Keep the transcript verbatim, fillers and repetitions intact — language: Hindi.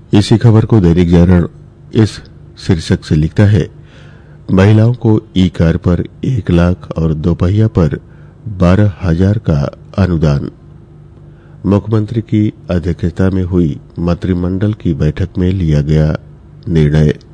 इसी खबर को दैनिक जागरण इस शीर्षक से लिखता है, महिलाओं को ई कार पर एक लाख और दोपहिया पर बारह हजार का अनुदान। मुख्यमंत्री की अध्यक्षता में हुई मंत्रिमंडल की बैठक में लिया गया निर्णय।